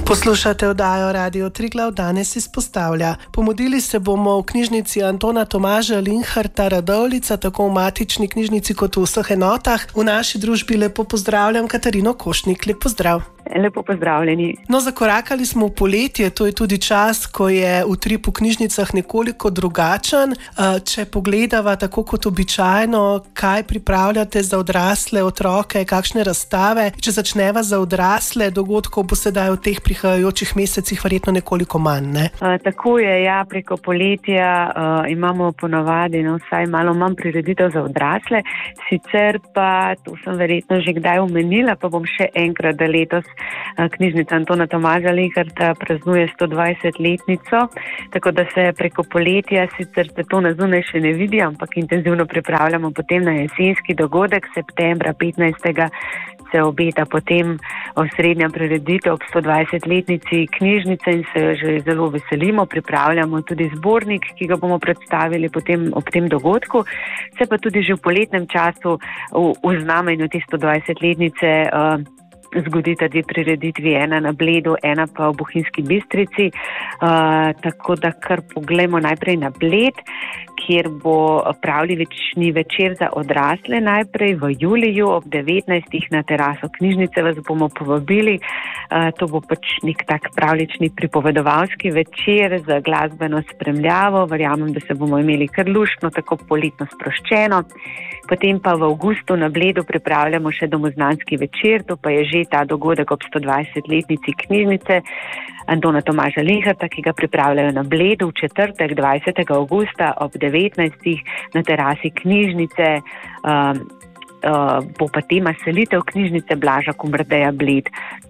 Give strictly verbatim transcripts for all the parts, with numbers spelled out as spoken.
Poslušate oddajo Radio Triglav, danes izpostavlja. Pomodili se bomo v knjižnici Antona Tomaža Linharta Radovljica, tako v matični knjižnici kot v vseh enotah. V naši družbi lepo pozdravljam Katarino Košnik. Lep pozdrav. Lepo pozdravljeni. No, zakorakali smo v poletje, to je tudi čas, ko je utrip v knjižnicah nekoliko drugačen. Če pogledava tako kot običajno, kaj pripravljate za odrasle otroke, kakšne razstave, če začneva za odrasle, dogodkov bo sedaj v teh prihajajočih mesecih verjetno nekoliko manj, ne? A, tako je, ja, preko poletja a, imamo ponavadi, no, vsaj malo manj prireditev za odrasle, sicer pa, to sem verjetno že kdaj omenila, pa bom še enkrat, da letos knjižnica Antona Tomaža Linharta praznuje sto dvajset letnico, tako da se preko poletja sicer se to na zunaj še ne vidi, ampak intenzivno pripravljamo potem na jesenski dogodek, septembra petnajstega se obeta potem osrednja prireditev ob sto dvajset letnici knjižnice in se že zelo veselimo, pripravljamo tudi zbornik, ki ga bomo predstavili potem ob tem dogodku, se pa tudi že v poletnem času v, v znamenju te sto dvajset letnice uh, zgodita dve prireditvi, ena na Bledu, ena pa v Bohinjski Bistrici, uh, tako da kar poglejmo najprej na Bled, kjer bo pravljični večer za odrasle najprej v juliju ob devetnajstih na teraso knjižnice vas bomo povabili. Uh, to bo pač nek tak pravljični pripovedovalski večer z glasbeno spremljavo, verjamem, da se bomo imeli kar luštno, tako poletno sproščeno. Potem pa v avgustu na Bledu pripravljamo še domoznanski večer, to pa je že ta dogodek ob sto dvajset letnici knjižnice Antona Tomaža Linharta, ki ga pripravljajo na Bledu v četrtek dvajsetega avgusta ob devetnajstih na terasi knjižnice. Uh, uh, bo pa tema selitev knjižnice Blaža Komrdeja Bled.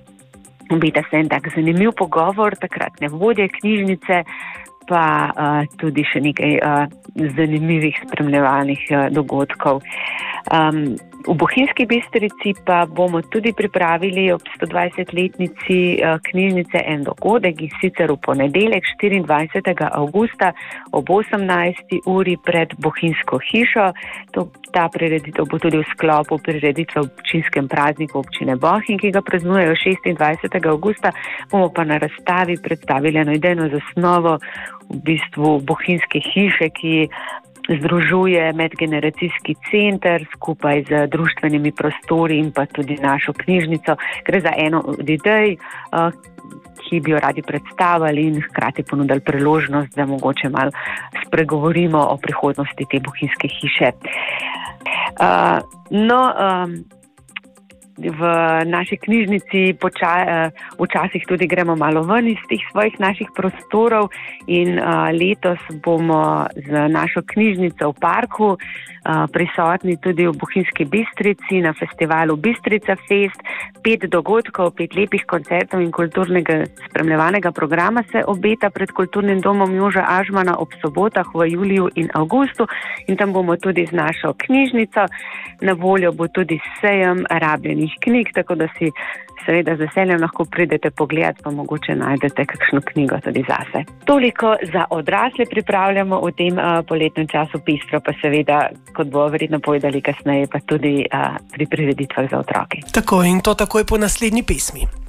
Obeta se en tak zanimiv pogovor, takratne vodje knjižnice, pa uh, tudi še nekaj uh, zanimivih spremljevalnih uh, dogodkov. Um, v Bohinjski Bistrici pa bomo tudi pripravili ob sto dvajset letnici uh, knjižnice en dogodek, in sicer v ponedeljek štiriindvajsetega avgusta ob osemnajsti uri pred Bohinjsko hišo. To, ta prireditev bo tudi v sklopu prireditve v občinskem prazniku občine Bohinj, ki ga praznujejo šestindvajsetega avgusta. Bomo pa na razstavi predstavili eno idejno zasnovo v bistvu Bohinjske hiše, ki združuje medgeneracijski center skupaj z društvenimi prostori in pa tudi našo knjižnico. Gre za eno od idej, ki bi jo radi predstavili in hkrati ponudili priložnost, da mogoče malo spregovorimo o prihodnosti te Bohinjske hiše. No, v naši knjižnici poča, včasih tudi gremo malo ven iz teh svojih naših prostorov in uh, letos bomo z našo knjižnico v parku uh, prisotni tudi v Bohinjski Bistrici na festivalu Bistrica Fest. Pet dogodkov, pet lepih koncertov in kulturnega spremljevanega programa se obeta pred Kulturnim domom Joža Ažmana ob sobotah v juliju in avgustu in tam bomo tudi z našo knjižnico. Na voljo bo tudi sejem rabljenih knjig, tako da si seveda z veseljem lahko pridete pogledat, pa mogoče najdete kakšno knjigo tudi zase. Toliko za odrasle pripravljamo v tem uh, poletnem času, pestro pa seveda, kot bo verjetno povedali kasneje, pa tudi uh, pri prireditvah za otroke. Tako, in to takoj po naslednji pesmi.